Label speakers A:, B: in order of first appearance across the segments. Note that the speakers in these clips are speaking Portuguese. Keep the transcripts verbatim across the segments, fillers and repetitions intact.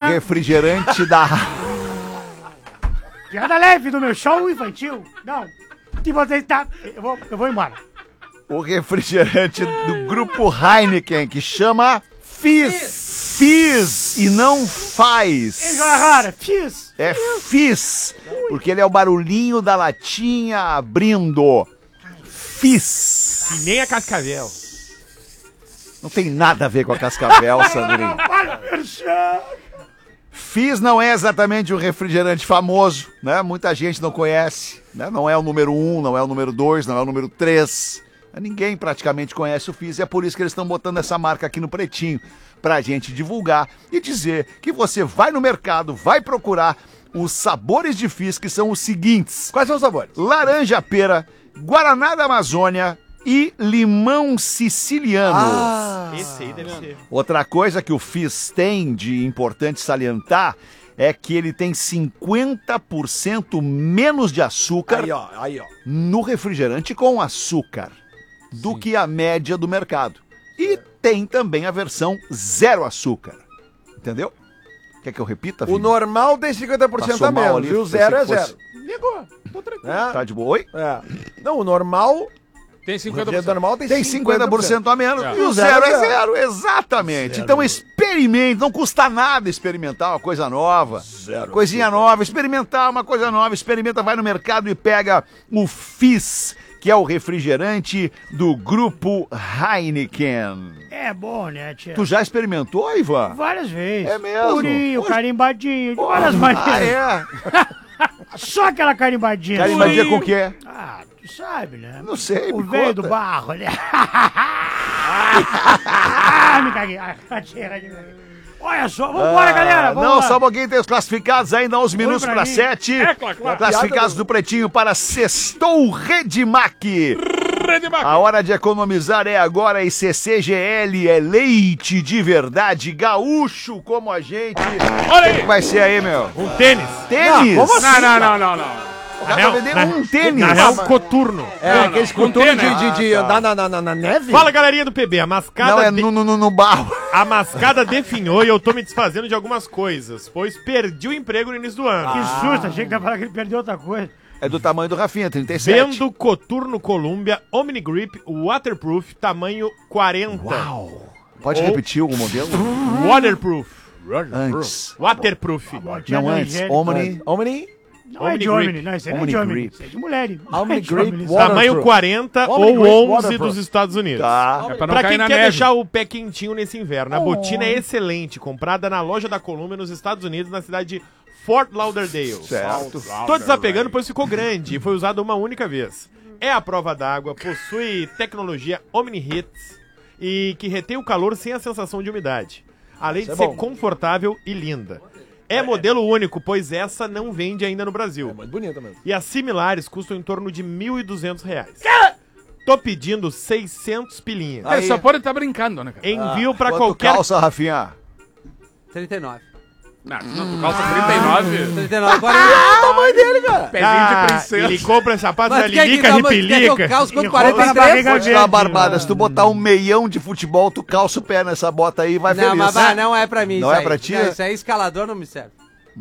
A: refrigerante da...
B: Piada leve do meu show infantil. Não. Que você está... Eu vou, eu vou embora.
A: O refrigerante do grupo Heineken, que chama Fizz. Fizz e não faz.
B: Rara, Fizz.
A: É Fizz, porque ele é o barulhinho da latinha abrindo. Fizz.
C: E nem a Cascavel.
A: Não tem nada a ver com a Cascavel, Sandrinho. Fizz não é exatamente um refrigerante famoso, né? Muita gente não conhece, né? Não é o número um, não é o número dois, não é o número três. Ninguém praticamente conhece o Fizz e é por isso que eles estão botando essa marca aqui no Pretinho, pra gente divulgar e dizer que você vai no mercado, vai procurar os sabores de Fizz, que são os seguintes.
D: Quais são os sabores?
A: Laranja pera, Guaraná da Amazônia e limão siciliano.
C: Ah, esse aí deve ser.
A: Outra coisa que o Fizz tem de importante salientar é que ele tem cinquenta por cento menos de açúcar
D: Aí, ó, aí, ó.
A: no refrigerante com açúcar do que a média do mercado. E tem também a versão zero açúcar. Entendeu? Quer que eu repita, filho?
D: O normal tem cinquenta por cento
A: Passou
D: a
A: mal
D: menos
A: ali,
D: e o
A: pensei
D: zero
A: que
D: é
A: fosse-
D: zero.
B: Ligou. Tô tranquilo.
D: É,
A: Tá de boa? Oi?
D: é. Não, o normal,
E: Tem
D: o
E: cinquenta por
D: refrigerante
E: cento.
D: normal tem,
A: Tem cinquenta por cento a menos
E: É.
A: e o zero é zero, exatamente. Então experimente, não custa nada experimentar uma coisa nova.
D: Zero.
A: Coisinha nova, experimentar uma coisa nova, experimenta, vai no mercado e pega o Fizz, que é o refrigerante do grupo Heineken.
B: É bom, né, tia?
A: Tu já experimentou, Ivan?
B: Várias vezes.
A: É mesmo?
B: Purinho,
A: Poxa.
B: carimbadinho, de várias
A: Ah,
B: maneiras.
A: é?
B: Só aquela carimbadinha.
A: Carimbadinha
B: Purinho.
A: com o quê?
B: Ah, tu sabe, né?
A: Não sei,
B: O
A: me
B: velho
A: conta.
B: do barro, né? ah, me caguei. Ah, tchê, tchê. Olha só, vambora, galera. Vamos
A: Não,
B: lá.
A: só um pouquinho, tem os classificados ainda, onze minutos
B: pra
A: para
B: mim.
A: sete.
E: É, claro, claro.
A: Classificados do Pretinho para Sextou Redmac. A hora de economizar é agora e C C G L é leite de verdade, gaúcho como a gente.
E: Olha
A: O que
E: aí.
A: vai ser aí, meu?
C: Um tênis.
A: Tênis?
D: como assim?
E: Não, não, não, não, não.
A: O cara
C: Não,
A: vai vender
C: na-
A: um tênis.
C: Na real, coturno.
D: É,
E: Não,
D: aqueles
E: não,
D: coturnos
E: contêiner.
D: de, de, de
A: Ah, tá.
D: andar na, na, na, na neve?
C: Fala, galerinha do P B. A mascada,
A: Não, é
C: de-
A: no, no, no, no barro.
C: a mascada definhou e eu tô me desfazendo de algumas coisas, pois perdi o emprego no início do ano.
B: Que susto, achei que ia falar que ele perdeu outra coisa.
A: É do tamanho do Rafinha, trinta e sete.
C: Vendo Coturno Columbia Omni Grip Waterproof tamanho quarenta.
A: Uau. Pode
C: Ou-
A: repetir o modelo?
C: Waterproof.
A: Antes.
C: Waterproof.
A: Não, antes. Omni.
D: Omni?
B: Não é
C: Omni
B: de homem,
C: Grip.
B: não, isso aí não é
A: Omni
B: de homem.
A: Grip.
B: Isso é de mulher.
D: Omni
B: Não é de
D: Grip
B: homem, isso.
D: Water-
C: Tamanho
D: Waterproof.
C: quarenta
D: Omni
C: ou
D: Grip
C: onze
D: Waterproof.
C: dos Estados Unidos.
A: Tá.
E: É pra não
C: Pra
E: cair
C: quem
E: na
C: quer
E: neve.
C: deixar o pé quentinho nesse inverno, a botina é excelente, comprada na loja da Columbia nos Estados Unidos, na cidade de Fort Lauderdale.
A: Certo.
C: Tô desapegando, pois ficou grande e foi usado uma única vez. É a prova d'água, possui tecnologia Omni Hits e que retém o calor sem a sensação de umidade, além de
D: é
C: ser
D: bom.
C: confortável e linda. É modelo único, pois essa não vende ainda no Brasil.
D: Muito bonita mesmo.
C: E as similares custam em torno de mil e duzentos reais. Tô pedindo seiscentos pilinhas.
E: É, só pode estar brincando, né, cara?
C: Envio pra
A: Quanto
C: qualquer...
A: calça, Rafinha?
F: trinta e nove.
E: Não, não, tu calça trinta e nove.
F: trinta e nove, quarenta.
D: o tamanho dele, cara.
E: Pezinho
C: Ah,
E: de princesa.
C: ele compra sapato da
F: Mas quer que,
C: Lilica,
F: dá uma- quer que eu
C: Ripilica.
F: calço com
B: E
F: quarenta
B: rouba
F: e
B: na
F: três?
B: barriga
A: Vou te dar uma
B: verde,
A: barbada.
B: né?
A: Se tu botar um meião de futebol, tu calça o pé nessa bota aí e vai
F: Não,
A: feliz.
F: mas vai, não é pra mim
A: Não
F: isso
A: é
F: aí.
A: pra ti?
F: Não, isso aí escalador não me serve.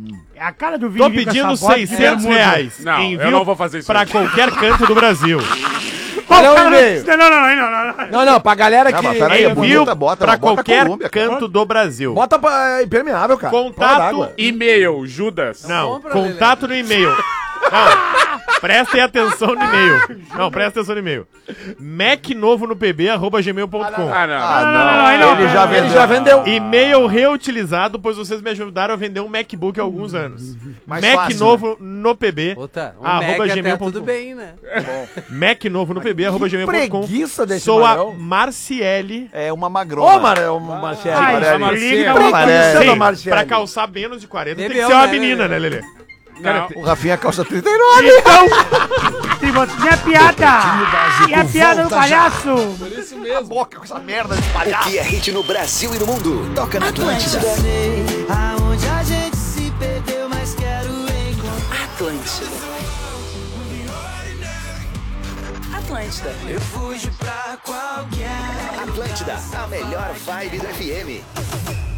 B: É a cara do Vini.
C: Tô
B: vir com
C: pedindo
B: essa bota de
C: seiscentos
B: bermuda.
C: reais.
E: Não, eu
C: Envio
E: não vou fazer isso
C: pra
E: aí.
C: qualquer canto do Brasil.
D: Olha o
B: Cara,
D: e-mail.
B: Não, não, não, não, não, não.
D: Não, não, pra galera que...
A: Não, mas peraí, é
C: Envio
A: bonita, bota,
C: pra
A: não, bota
C: qualquer
A: Colômbia, cara.
C: canto do Brasil.
D: Bota pra impermeável, cara. Prova
C: Contato
D: d'água.
E: E-mail, Judas.
C: Não,
F: Compra,
C: contato no e-mail. Não, prestem atenção no e-mail. Não, prestem atenção no e-mail. mac novo no pb arroba gmail ponto com.
E: Ah, não.
A: Ah,
B: não, não, aí não,
A: Ele já
B: ele
A: vendeu.
D: já vendeu.
C: E-mail reutilizado, pois vocês me ajudaram a vender um MacBook há alguns anos.
A: Mais
C: Mac
A: fácil,
C: novo no pb
F: Puta, um
C: arroba
F: Mac até
C: gmail ponto
F: tudo
C: com.
F: bem, né?
C: Mac novo no pb arroba gmail ponto com.
D: Preguiça desse
C: Sou a
D: Marão.
C: Marciele.
A: É uma magrona.
D: Ô, Marão, Marcelo.
B: Ai,
A: Amarelo.
B: Marcelo.
A: Amarelo.
D: Preguiça da
C: Sim,
D: Marcelo.
C: pra calçar menos de quarenta tem que
F: Bebeu,
C: ser uma
F: né,
C: menina,
F: né?
C: né, Lelê?
E: Não.
A: O Rafinha calça trinta e nove.
B: E você- E a piada? E a piada do palhaço?
E: Isso mesmo.
A: Boca com essa merda de
G: O
A: palhaço.
G: que é hit no Brasil e no mundo? Toca na Atlântida.
H: Aonde a gente se perdeu, mas quero encontrar.
G: Atlântida.
H: Atlântida. Eu fujo pra qualquer.
G: Atlântida, a melhor vibe do F M.